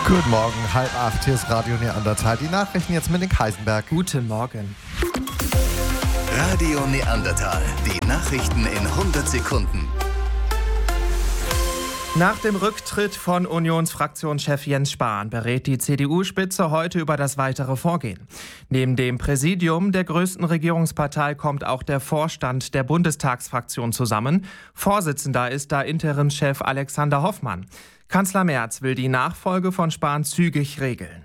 Guten Morgen, 7:30, hier ist Radio Neandertal. Die Nachrichten jetzt mit Nick Heisenberg. Guten Morgen. Radio Neandertal, die Nachrichten in 100 Sekunden. Nach dem Rücktritt von Unionsfraktionschef Jens Spahn berät die CDU-Spitze heute über das weitere Vorgehen. Neben dem Präsidium der größten Regierungspartei kommt auch der Vorstand der Bundestagsfraktion zusammen. Vorsitzender ist da Interimschef Alexander Hoffmann. Kanzler Merz will die Nachfolge von Spahn zügig regeln.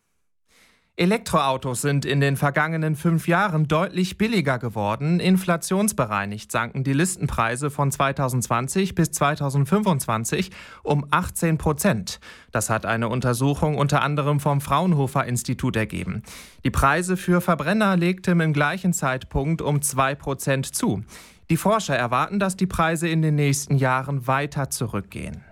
Elektroautos sind in den vergangenen 5 Jahren deutlich billiger geworden. Inflationsbereinigt sanken die Listenpreise von 2020 bis 2025 um 18%. Das hat eine Untersuchung unter anderem vom Fraunhofer-Institut ergeben. Die Preise für Verbrenner legten im gleichen Zeitpunkt um 2% zu. Die Forscher erwarten, dass die Preise in den nächsten Jahren weiter zurückgehen.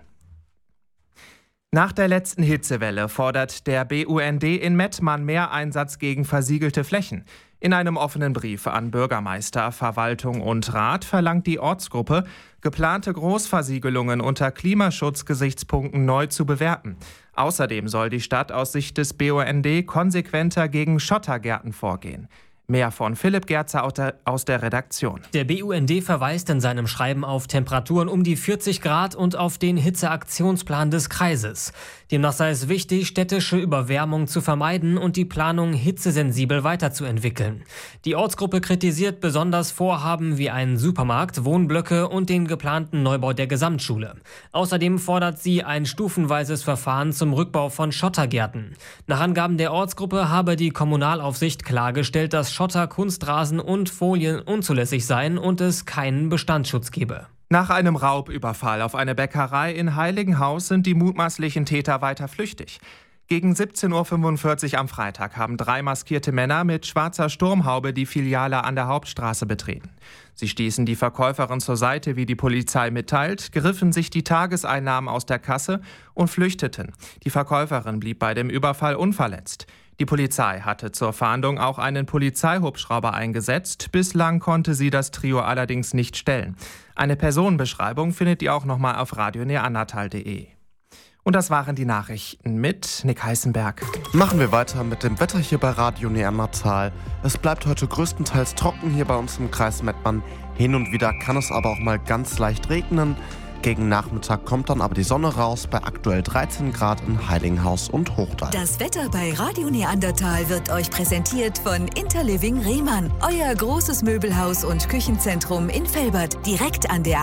Nach der letzten Hitzewelle fordert der BUND in Mettmann mehr Einsatz gegen versiegelte Flächen. In einem offenen Brief an Bürgermeister, Verwaltung und Rat verlangt die Ortsgruppe, geplante Großversiegelungen unter Klimaschutzgesichtspunkten neu zu bewerten. Außerdem soll die Stadt aus Sicht des BUND konsequenter gegen Schottergärten vorgehen. Mehr von Philipp Gerzer aus der Redaktion. Der BUND verweist in seinem Schreiben auf Temperaturen um die 40 Grad und auf den Hitzeaktionsplan des Kreises. Demnach sei es wichtig, städtische Überwärmung zu vermeiden und die Planung hitzesensibel weiterzuentwickeln. Die Ortsgruppe kritisiert besonders Vorhaben wie einen Supermarkt, Wohnblöcke und den geplanten Neubau der Gesamtschule. Außerdem fordert sie ein stufenweises Verfahren zum Rückbau von Schottergärten. Nach Angaben der Ortsgruppe habe die Kommunalaufsicht klargestellt, dass Schotter, Kunstrasen und Folien unzulässig seien und es keinen Bestandsschutz gebe. Nach einem Raubüberfall auf eine Bäckerei in Heiligenhaus sind die mutmaßlichen Täter weiter flüchtig. Gegen 17:45 Uhr am Freitag haben 3 maskierte Männer mit schwarzer Sturmhaube die Filiale an der Hauptstraße betreten. Sie stießen die Verkäuferin zur Seite, wie die Polizei mitteilt, griffen sich die Tageseinnahmen aus der Kasse und flüchteten. Die Verkäuferin blieb bei dem Überfall unverletzt. Die Polizei hatte zur Fahndung auch einen Polizeihubschrauber eingesetzt. Bislang konnte sie das Trio allerdings nicht stellen. Eine Personenbeschreibung findet ihr auch nochmal auf radioneandertal.de. Und das waren die Nachrichten mit Nick Heisenberg. Machen wir weiter mit dem Wetter hier bei Radio Neandertal. Es bleibt heute größtenteils trocken hier bei uns im Kreis Mettmann. Hin und wieder kann es aber auch mal ganz leicht regnen. Gegen Nachmittag kommt dann aber die Sonne raus bei aktuell 13 Grad in Heiligenhaus und Hochdal. Das Wetter bei Radio Neandertal wird euch präsentiert von Interliving Rehmann. Euer großes Möbelhaus und Küchenzentrum in Velbert, direkt an der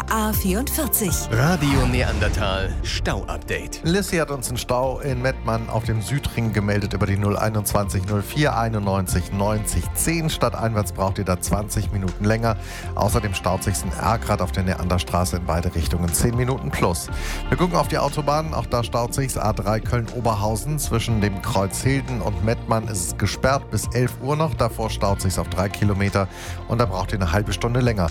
A44. Radio Neandertal Stau-Update. Lissy hat uns einen Stau in Mettmann auf dem Südring gemeldet über die 021 04 91 90 10. Stadteinwärts braucht ihr da 20 Minuten länger. Außerdem staut sich ein R-Grad auf der Neanderstraße in beide Richtungen. 10 Minuten plus. Wir gucken auf die Autobahn, auch da staut sich's. A3 Köln-Oberhausen zwischen dem Kreuz Hilden und Mettmann ist es gesperrt bis 11 Uhr noch. Davor staut sich's auf 3 Kilometer und da braucht ihr eine halbe Stunde länger.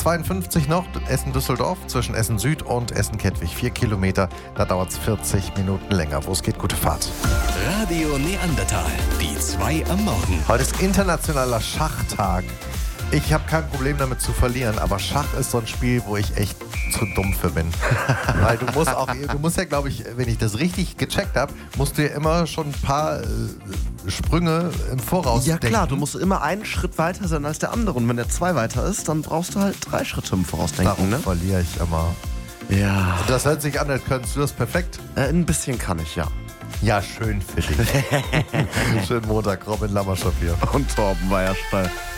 A52 noch Essen-Düsseldorf zwischen Essen-Süd und Essen-Kettwig 4 Kilometer. Da dauert's 40 Minuten länger. Wo es geht, gute Fahrt. Radio Neandertal, die 2 am Morgen. Heute ist internationaler Schachtag. Ich habe kein Problem damit zu verlieren, aber Schach ist so ein Spiel, wo ich echt zu dumm für bin. Weil du musst ja, glaube ich, wenn ich das richtig gecheckt habe, musst du ja immer schon ein paar Sprünge im Voraus denken. Ja klar, du musst immer einen Schritt weiter sein als der andere. Und wenn der 2 weiter ist, dann brauchst du halt 3 Schritte im Voraus denken. Darum verliere ich immer. Ja. Und das hört sich an, als könntest du das perfekt. Ein bisschen kann ich, ja. Ja, schön für dich. Schönen Montag, Robin Lammerschow hier. Und Torben Weierstein.